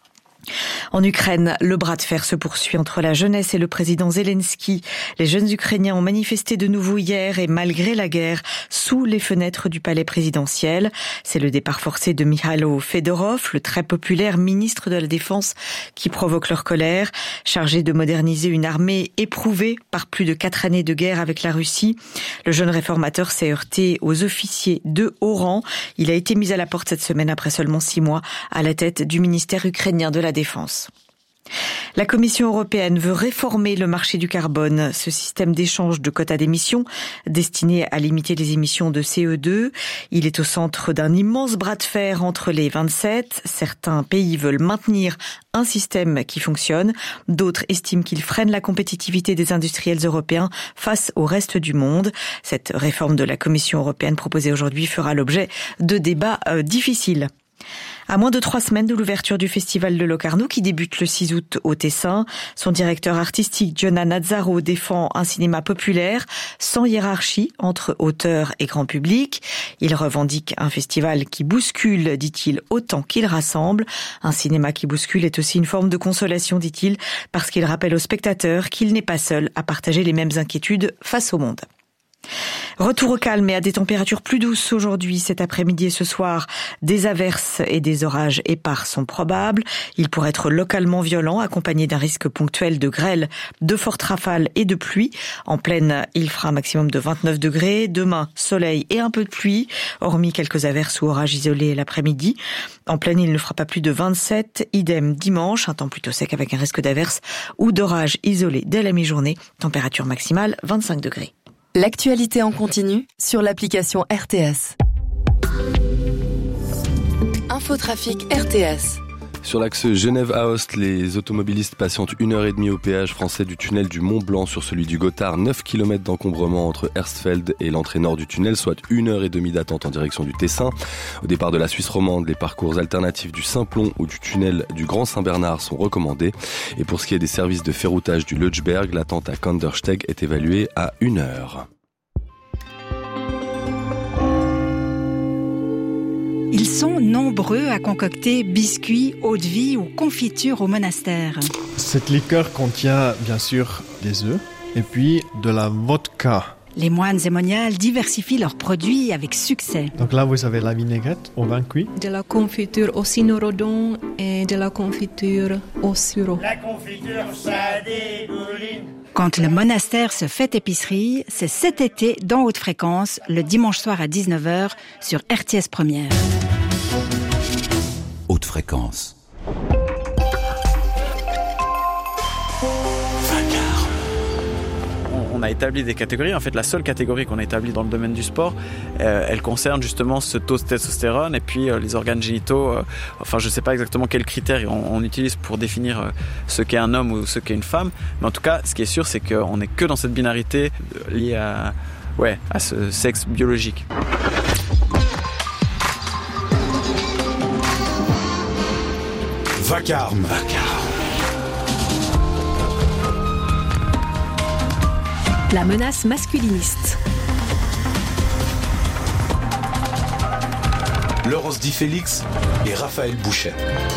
En Ukraine, le bras de fer se poursuit entre la jeunesse et le président Zelensky. Les jeunes Ukrainiens ont manifesté de nouveau hier et malgré la guerre, sous les fenêtres du palais présidentiel. C'est le départ forcé de Mikhailo Fedorov, le très populaire ministre de la Défense, qui provoque leur colère. Chargé de moderniser une armée éprouvée par plus de 4 années de guerre avec la Russie, le jeune réformateur s'est heurté aux officiers de haut rang. Il a été mis à la porte cette semaine après seulement 6 mois à la tête du ministère ukrainien de la Défense. La Commission européenne veut réformer le marché du carbone, ce système d'échange de quotas d'émissions destiné à limiter les émissions de CO2. Il est au centre d'un immense bras de fer entre les 27. Certains pays veulent maintenir un système qui fonctionne. D'autres estiment qu'il freine la compétitivité des industriels européens face au reste du monde. Cette réforme de la Commission européenne proposée aujourd'hui fera l'objet de débats difficiles. À moins de 3 semaines de l'ouverture du festival de Locarno qui débute le 6 août au Tessin, son directeur artistique Gianna Nazzaro défend un cinéma populaire sans hiérarchie entre auteurs et grand public. Il revendique un festival qui bouscule, dit-il, autant qu'il rassemble. Un cinéma qui bouscule est aussi une forme de consolation, dit-il, parce qu'il rappelle aux spectateurs qu'il n'est pas seul à partager les mêmes inquiétudes face au monde. Retour au calme et à des températures plus douces aujourd'hui, cet après-midi et ce soir. Des averses et des orages épars sont probables. Ils pourraient être localement violents, accompagnés d'un risque ponctuel de grêle, de fortes rafales et de pluie. En plaine, il fera un maximum de 29 degrés. Demain, soleil et un peu de pluie, hormis quelques averses ou orages isolés l'après-midi. En plaine, il ne fera pas plus de 27. Idem dimanche, un temps plutôt sec avec un risque d'averses ou d'orages isolés dès la mi-journée. Température maximale 25 degrés. L'actualité en continu sur l'application RTS. Infotrafic RTS. Sur l'axe Genève-Aoste, les automobilistes patientent 1h30 au péage français du tunnel du Mont-Blanc. Sur celui du Gothard, 9 km d'encombrement entre Hersfeld et l'entrée nord du tunnel, soit 1h30 d'attente en direction du Tessin. Au départ de la Suisse romande, les parcours alternatifs du Simplon ou du tunnel du Grand Saint-Bernard sont recommandés. Et pour ce qui est des services de ferroutage du Lötschberg, l'attente à Kandersteg est évaluée à 1 heure. Ils sont nombreux à concocter biscuits, eau-de-vie ou confitures au monastère. Cette liqueur contient bien sûr des œufs et puis de la vodka. Les moines et moniales diversifient leurs produits avec succès. Donc là, vous avez la vinaigrette au vin cuit. De la confiture au cynorhodon et de la confiture au sureau. La confiture, ça dégouline. Quand le monastère se fait épicerie, c'est cet été dans Haute Fréquence, le dimanche soir à 19h sur RTS Première. Haute Fréquence. On a établi des catégories. En fait, la seule catégorie qu'on a établie dans le domaine du sport, elle concerne justement ce taux de testostérone et puis les organes génitaux. Enfin, je ne sais pas exactement quels critères on utilise pour définir ce qu'est un homme ou ce qu'est une femme. Mais en tout cas, ce qui est sûr, c'est qu'on n'est que dans cette binarité liée à ce sexe biologique. Vacarme. La menace masculiniste. Laurence Di Félix et Raphaël Bouchet.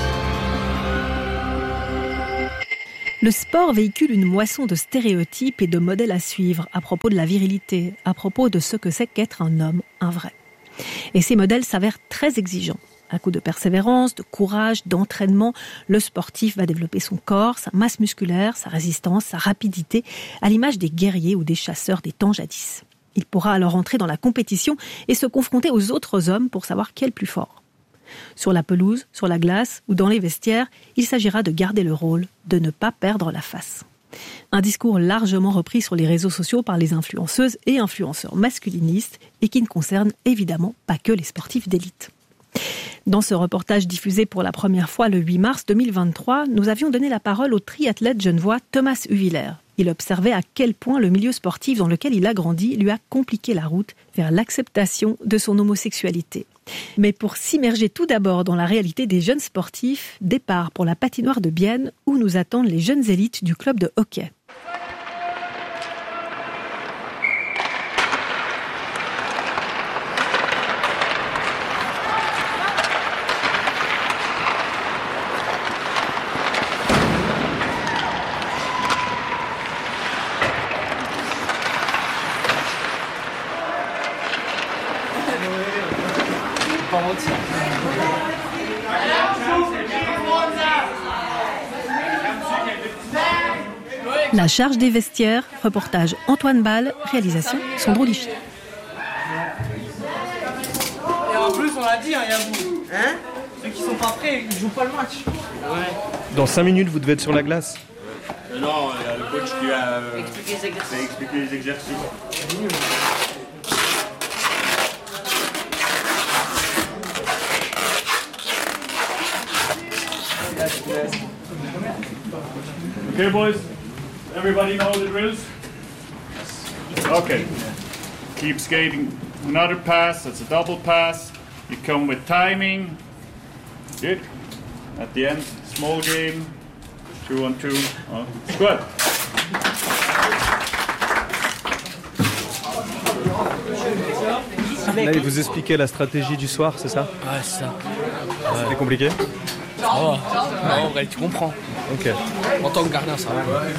Le sport véhicule une moisson de stéréotypes et de modèles à suivre à propos de la virilité, à propos de ce que c'est qu'être un homme, un vrai. Et ces modèles s'avèrent très exigeants. À coup de persévérance, de courage, d'entraînement, le sportif va développer son corps, sa masse musculaire, sa résistance, sa rapidité, à l'image des guerriers ou des chasseurs des temps jadis. Il pourra alors entrer dans la compétition et se confronter aux autres hommes pour savoir qui est le plus fort. Sur la pelouse, sur la glace ou dans les vestiaires, il s'agira de garder le rôle, de ne pas perdre la face. Un discours largement repris sur les réseaux sociaux par les influenceuses et influenceurs masculinistes et qui ne concerne évidemment pas que les sportifs d'élite. Dans ce reportage diffusé pour la première fois le 8 mars 2023, nous avions donné la parole au triathlète genevois Thomas Huwiller. Il observait à quel point le milieu sportif dans lequel il a grandi lui a compliqué la route vers l'acceptation de son homosexualité. Mais pour s'immerger tout d'abord dans la réalité des jeunes sportifs, départ pour la patinoire de Bienne où nous attendent les jeunes élites du club de hockey. La charge des vestiaires, reportage Antoine Ball, réalisation Sandro Lichy. Et en plus, on l'a dit, il y a vous. Ceux qui sont pas prêts, ils jouent pas le match. Dans 5 minutes, vous devez être sur la glace. Non, il y a le coach qui a expliqué les exercices. Okay, boys. Everybody know the drills? Okay. Keep skating. Another pass. That's a double pass. You come with timing. Good. At the end, small game. 2-on-2. Oh, good. Là, il vous expliquait la stratégie du soir, c'est ça? Ouais, c'est ça. C'était compliqué? Oh, en vrai, tu comprends. Ok. En tant que gardien, ça va.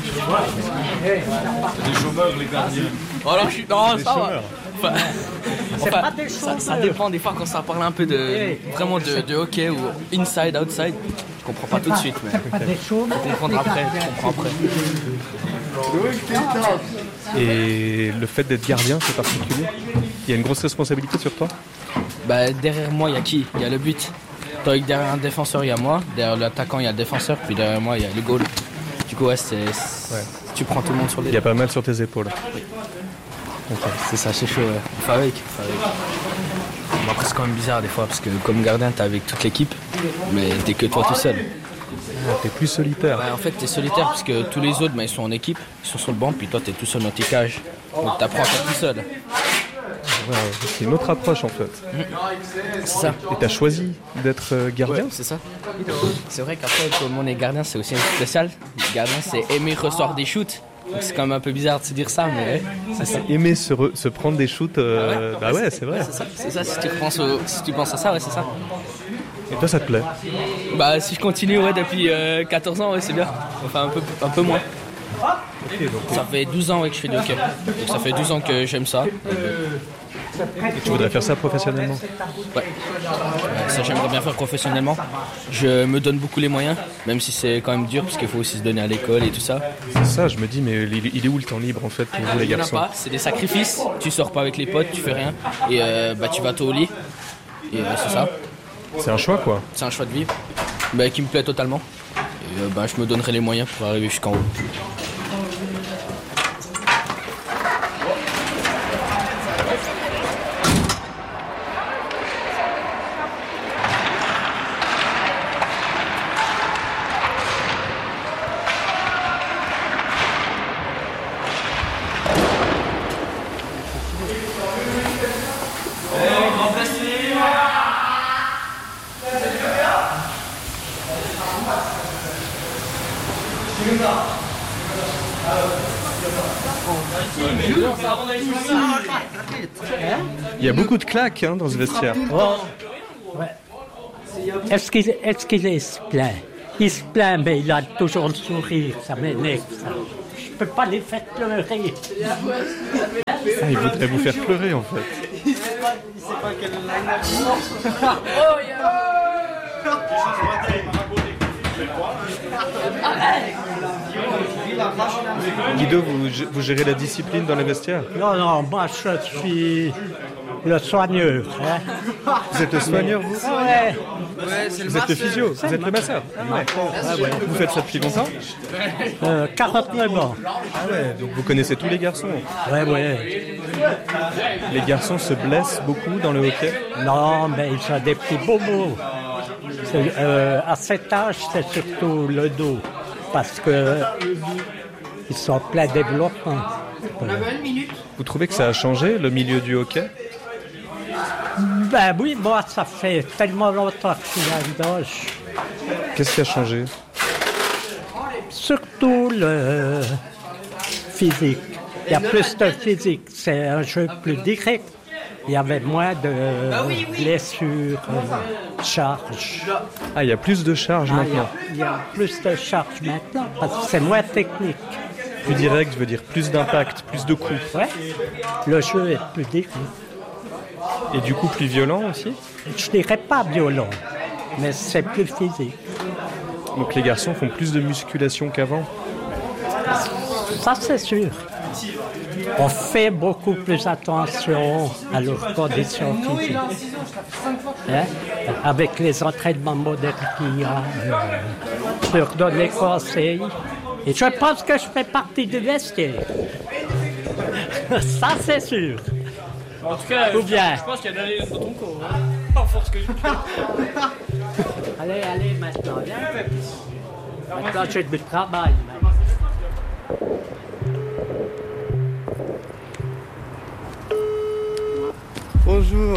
Des chômeurs, les gardiens. Alors, non, des ça chômeurs. va. Ça dépend des fois quand ça parle un peu vraiment de hockey ou inside, outside. Je comprends pas tout de suite, mais faut comprendre après, tu comprends après. Et le fait d'être gardien, c'est particulier? Il y a une grosse responsabilité sur toi? Bah, derrière moi, il y a qui? Il y a le but. Tandis que derrière un défenseur, il y a moi. Derrière l'attaquant, il y a le défenseur. Puis derrière moi, il y a le goal. Du coup, tu prends tout le monde sur les... Il y a pas mal sur tes épaules. Okay. C'est ça, c'est chaud. Ouais. On fait avec. Bon, après, c'est quand même bizarre des fois, parce que comme gardien, t'es avec toute l'équipe, mais t'es que toi tout seul. T'es plus solitaire. En fait, t'es solitaire, parce que tous les autres, ils sont en équipe, ils sont sur le banc, puis toi, t'es tout seul dans tes cages. Donc t'apprends à faire tout seul. Ouais, c'est une autre approche en fait. C'est ça. Et t'as choisi d'être gardien? Ouais, c'est ça. C'est vrai qu'après, tout le monde est gardien, c'est aussi un truc spécial. Le gardien, c'est aimer recevoir des shoots. Donc c'est quand même un peu bizarre de se dire ça, mais c'est ça. Aimer se prendre des shoots, bah ouais, c'est vrai. C'est ça, si tu penses à ça, ouais, c'est ça. Et toi, ça te plaît? Bah si je continue, ouais, depuis 14 ans, ouais, c'est bien. Enfin, un peu moins. Okay, donc, ça fait 12 ans que je fais du hockey. Donc ça fait 12 ans que j'aime ça. Et tu voudrais faire ça professionnellement? Ouais. Ça, j'aimerais bien faire professionnellement. Je me donne beaucoup les moyens, même si c'est quand même dur, parce qu'il faut aussi se donner à l'école et tout ça. C'est ça, je me dis, mais il est où le temps libre en fait pour vous les garçons? Il n'y en a pas, c'est des sacrifices. Tu sors pas avec les potes, tu fais rien. Et tu vas tôt au lit. Et c'est ça. C'est un choix quoi? C'est un choix de vie qui me plaît totalement. Et je me donnerai les moyens pour arriver jusqu'en haut. Il y a beaucoup de claques dans ce vestiaire. Oh. Ouais. Est-ce qu'il se plaint? Il se plaint, mais il a toujours le sourire, ça m'énerve. Je peux pas les faire pleurer. Il voudrait vous faire pleurer en fait. Guido, vous gérez la discipline dans les vestiaires? Non, moi je suis le soigneur. Hein. Vous êtes le soigneur, vous? Ouais. Vous êtes le physio, vous êtes le masseur? Ouais. Vous faites ça depuis longtemps? 49 ans. Ah ouais, donc vous connaissez tous les garçons? Ouais. Les garçons se blessent beaucoup dans le hockey? Non, mais ils ont des petits bobos. À cet âge, c'est surtout le dos. Parce que ils sont plein de développement. Vous trouvez que ça a changé, le milieu du hockey? Ben oui, moi, ça fait tellement longtemps que je suis là-dedans. Qu'est-ce qui a changé? Surtout le physique. Il y a plus de physique. C'est un jeu plus direct. Il y avait moins de blessures, charges. Ah, il y a plus de charges maintenant? Il y a plus de charges maintenant, parce que c'est moins technique. Plus direct, je veux dire plus d'impact, plus de coups. Ouais, le jeu est plus direct. Et du coup plus violent aussi? Je dirais pas violent, mais c'est plus physique. Donc les garçons font plus de musculation qu'avant? Ça c'est sûr. On fait beaucoup plus attention à leurs conditions physiques. Hein? Avec les entraînements modernes qu'il y a, je leur donne les conseils. Et je pense que je fais partie du vestiaire. Ça, c'est sûr. En tout cas, je pense qu'il y a de l'aller dans ton corps. Hein. En force que je peux. Allez, maintenant, viens. Maintenant, j'ai du travail. Bonjour.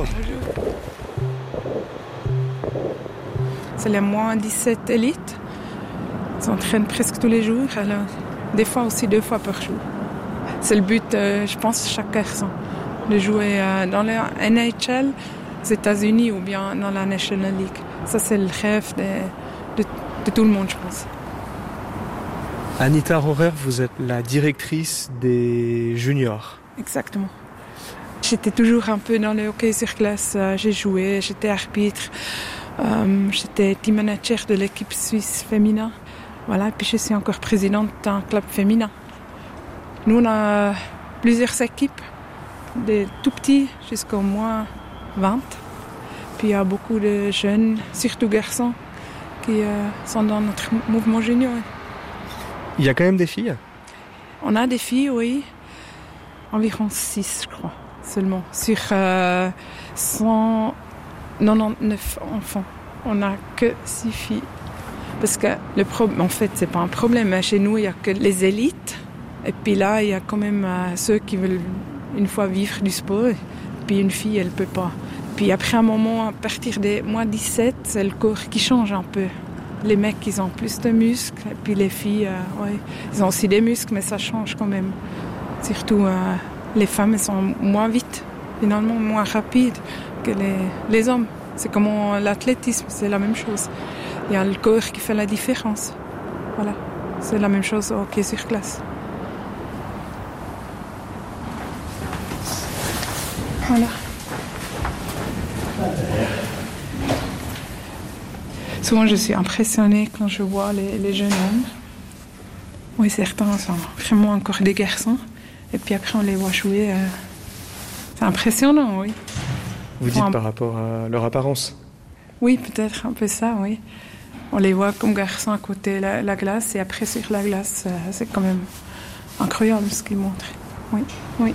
C'est les moins 17 élites. Ils s'entraînent presque tous les jours, alors des fois aussi 2 fois par jour. C'est le but, je pense, chaque garçon, de jouer dans la NHL aux États-Unis ou bien dans la National League. Ça, c'est le rêve de tout le monde, je pense. Anita Rohrer, vous êtes la directrice des juniors. Exactement. J'étais toujours un peu dans le hockey sur glace. J'ai joué, j'étais arbitre, j'étais team manager de l'équipe suisse féminin. Voilà, puis je suis encore présidente d'un club féminin. Nous, on a plusieurs équipes, des tout petits jusqu'au moins 20. Puis il y a beaucoup de jeunes, surtout garçons, qui sont dans notre mouvement junior. Il y a quand même des filles? On a des filles, oui. Environ 6, je crois. Seulement, sur 199 enfants. On n'a que 6 filles. Parce que en fait, c'est pas un problème. Chez nous, il n'y a que les élites. Et puis là, il y a quand même ceux qui veulent une fois vivre du sport. Et puis une fille, elle ne peut pas. Puis après un moment, à partir des moins 17, c'est le corps qui change un peu. Les mecs, ils ont plus de muscles, et puis les filles, ils ont aussi des muscles, mais ça change quand même. Surtout, les femmes, elles sont moins vite, finalement, moins rapides que les hommes. C'est comme l'athlétisme, c'est la même chose. Il y a le corps qui fait la différence. Voilà, c'est la même chose au hockey sur glace. Voilà. Souvent, je suis impressionnée quand je vois les jeunes hommes. Oui, certains sont vraiment encore des garçons. Et puis après, on les voit jouer. C'est impressionnant, oui. Vous dites par rapport à leur apparence? Oui, peut-être un peu ça, oui. On les voit comme garçons à côté de la glace. Et après, sur la glace, c'est quand même incroyable ce qu'ils montrent. Oui, oui.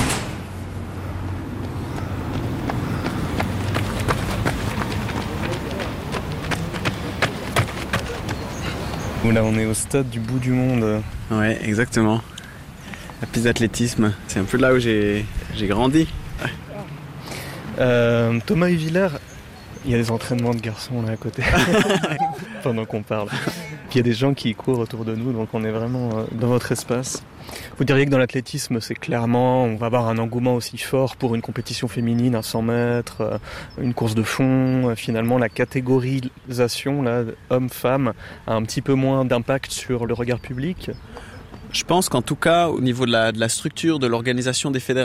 Là, on est au stade du bout du monde. Ouais, exactement. La piste d'athlétisme, c'est un peu là où j'ai grandi. Thomas et Villers, il y a des entraînements de garçons là à côté, pendant qu'on parle. Puis il y a des gens qui courent autour de nous, donc on est vraiment dans votre espace. Vous diriez que dans l'athlétisme, c'est clairement, on va avoir un engouement aussi fort pour une compétition féminine à 100 mètres, une course de fond. Finalement, la catégorisation, là, homme-femme, a un petit peu moins d'impact sur le regard public. Je pense qu'en tout cas, au niveau de la structure, de l'organisation des fédérations,